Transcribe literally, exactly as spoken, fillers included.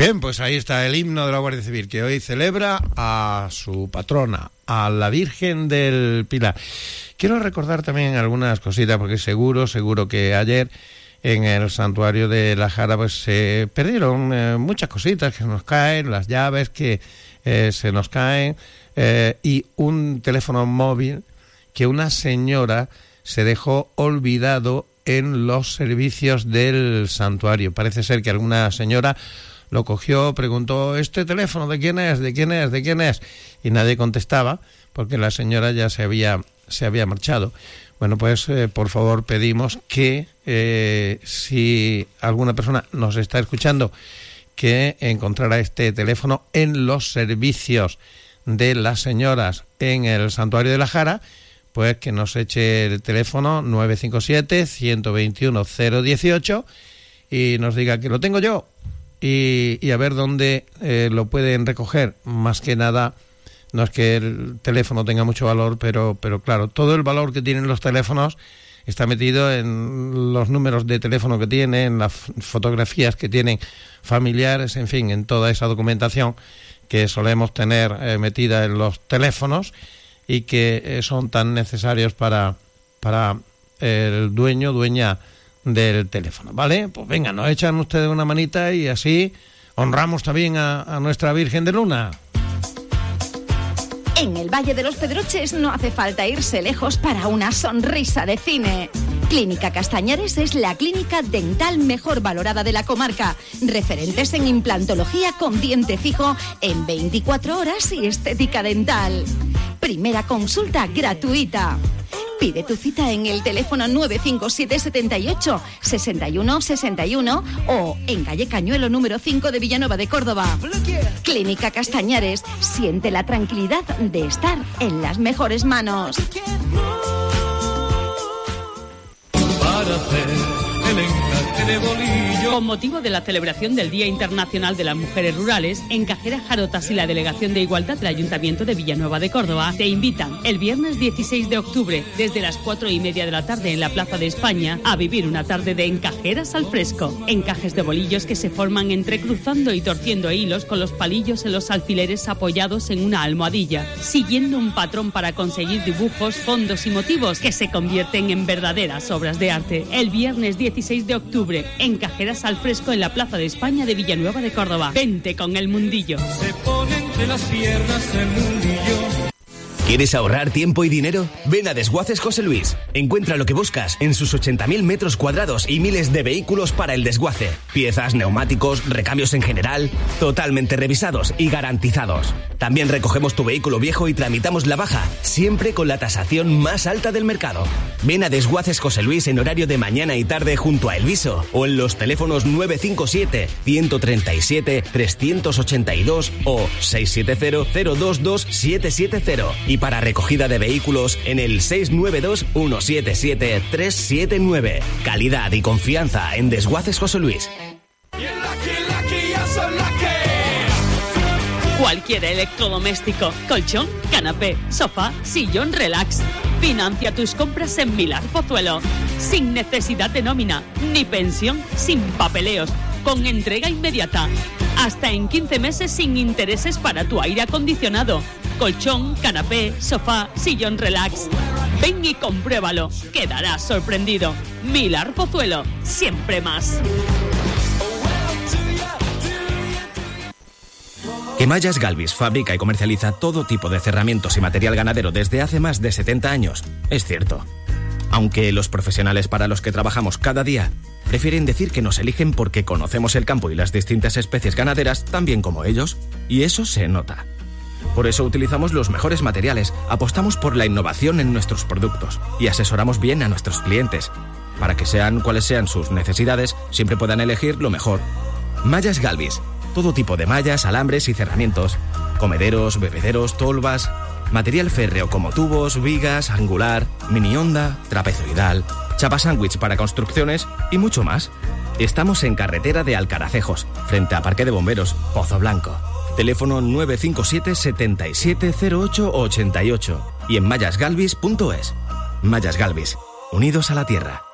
Bien, pues ahí está el himno de la Guardia Civil, que hoy celebra a su patrona, a la Virgen del Pilar. Quiero recordar también algunas cositas, porque seguro, seguro que ayer en el santuario de la Jara pues se perdieron eh, muchas cositas que nos caen, las llaves que eh, se nos caen, eh, y un teléfono móvil que una señora se dejó olvidado en los servicios del santuario. Parece ser que alguna señora lo cogió, preguntó, ¿este teléfono de quién es? ¿De quién es? ¿De quién es? Y nadie contestaba, porque la señora ya se había, se había marchado. Bueno, pues eh, por favor pedimos que eh, si alguna persona nos está escuchando, que encontrara este teléfono en los servicios de las señoras en el santuario de la Jara, pues que nos eche el teléfono nueve cinco siete, uno dos uno, cero uno ocho y nos diga que lo tengo yo. Y, y a ver dónde eh, lo pueden recoger. Más que nada, no es que el teléfono tenga mucho valor, pero, pero claro, todo el valor que tienen los teléfonos está metido en los números de teléfono que tienen, en las fotografías que tienen familiares, en fin, en toda esa documentación que solemos tener eh, metida en los teléfonos y que eh, son tan necesarios para, para el dueño, dueña del teléfono, ¿vale? Pues venga, nos echan ustedes una manita y así honramos también a, a nuestra Virgen de Luna. En el Valle de los Pedroches no hace falta irse lejos para una sonrisa de cine. Clínica Castañares es la clínica dental mejor valorada de la comarca. Referentes en implantología con diente fijo en veinticuatro horas y estética dental. Primera consulta gratuita. Pide tu cita en el teléfono nueve cinco siete, setenta y ocho, sesenta y uno sesenta y uno o en calle Cañuelo número cinco de Villanueva de Córdoba. Clínica Castañares, siente la tranquilidad de estar en las mejores manos. Para hacer el encaje de bolillo. Con motivo de la celebración del Día Internacional de las Mujeres Rurales, en Cajera Jarotas y la Delegación de Igualdad del Ayuntamiento de Villanueva de Córdoba te invitan el viernes dieciséis de octubre desde las cuatro y media de la tarde en la Plaza de España a vivir una tarde de encajeras al fresco. Encajes de bolillos que se forman entrecruzando y torciendo hilos con los palillos en los alfileres apoyados en una almohadilla, siguiendo un patrón para conseguir dibujos, fondos y motivos que se convierten en verdaderas obras de arte. El viernes dieciséis de octubre, encajeras al fresco en la Plaza de España de Villanueva de Córdoba. Vente con el mundillo. Se pone entre las piernas el mundillo. ¿Quieres ahorrar tiempo y dinero? Ven a Desguaces José Luis. Encuentra lo que buscas en sus ochenta mil metros cuadrados y miles de vehículos para el desguace. Piezas, neumáticos, recambios en general, totalmente revisados y garantizados. También recogemos tu vehículo viejo y tramitamos la baja, siempre con la tasación más alta del mercado. Ven a Desguaces José Luis en horario de mañana y tarde junto a Elviso o en los teléfonos nueve cinco siete, uno tres siete, tres ocho dos o seis siete cero, cero dos dos, siete siete cero. Y para recogida de vehículos en el seis nueve dos, uno siete siete, tres siete nueve. Calidad y confianza en Desguaces José Luis. Cualquier electrodoméstico, colchón, canapé, sofá, sillón, relax. Financia tus compras en Milar Pozuelo. Sin necesidad de nómina, ni pensión, sin papeleos, con entrega inmediata. Hasta en quince meses sin intereses para tu aire acondicionado. Colchón, canapé, sofá, sillón relax. Ven y compruébalo, quedarás sorprendido. Milar Pozuelo, siempre más. Que Mallas Galvis fabrica y comercializa todo tipo de cerramientos y material ganadero desde hace más de setenta años, es cierto. Aunque los profesionales para los que trabajamos cada día prefieren decir que nos eligen porque conocemos el campo y las distintas especies ganaderas tan bien como ellos, y eso se nota. Por eso utilizamos los mejores materiales, apostamos por la innovación en nuestros productos y asesoramos bien a nuestros clientes. Para que sean cuales sean sus necesidades, siempre puedan elegir lo mejor. Mallas Galvis. Todo tipo de mallas, alambres y cerramientos. Comederos, bebederos, tolvas. Material férreo como tubos, vigas, angular, mini onda, trapezoidal, chapa sándwich para construcciones y mucho más. Estamos en carretera de Alcaracejos, frente a Parque de Bomberos, Pozo Blanco. Teléfono nueve cinco siete, setenta y siete, cero ocho, ochenta y ocho y en mallas galvis punto es. Mallas Galvis, unidos a la tierra.